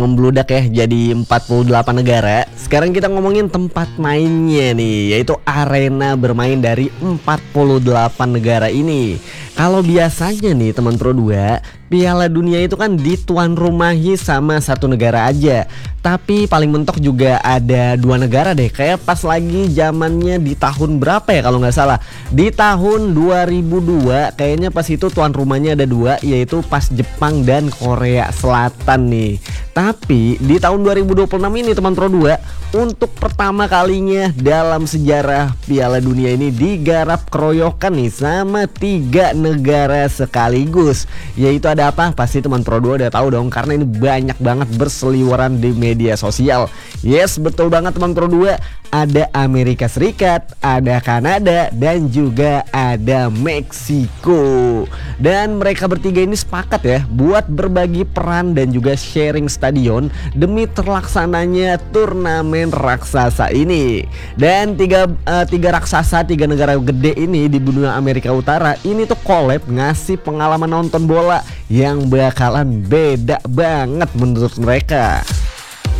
Membludak ya jadi 48 negara. Sekarang kita ngomongin tempat mainnya nih, yaitu arena bermain dari 48 negara ini. Kalau biasanya nih teman Pro 2, Piala Dunia itu kan dituan rumahi sama satu negara aja. Tapi paling mentok juga ada dua negara deh. Kayak pas lagi zamannya di tahun berapa ya kalau nggak salah. Di tahun 2002 kayaknya pas itu tuan rumahnya ada dua, yaitu pas Jepang dan Korea Selatan nih. Tapi di tahun 2026 ini teman Pro 2, untuk pertama kalinya dalam sejarah Piala Dunia ini digarap keroyokan nih sama 3 negara sekaligus. Yaitu ada apa? Pasti teman Pro 2 udah tahu dong, karena ini banyak banget berseliweran di media sosial. Yes, betul banget teman Pro 2. Ada Amerika Serikat, ada Kanada, dan juga ada Meksiko. Dan mereka bertiga ini sepakat ya buat berbagi peran dan juga sharing stadion demi terlaksananya turnamen raksasa ini. Dan tiga raksasa, 3 negara gede ini di benua Amerika Utara ini tuh collab ngasih pengalaman nonton bola yang bakalan beda banget menurut mereka.